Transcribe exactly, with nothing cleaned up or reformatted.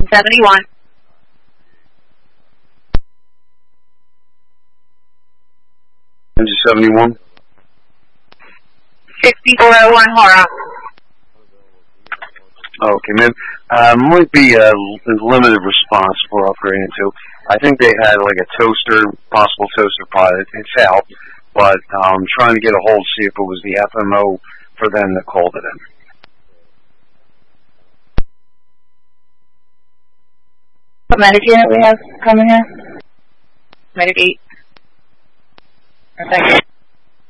seventy-one. Engine seventy-one. sixty-four oh one Hora. Okay, man. Uh, might be a limited response for upgrading to. I think they had like a toaster, possible toaster pod. It, it failed, but I'm um, trying to get a hold to see if it was the F M O for them that called it in. What medic unit we have coming here? Medic eight. Okay.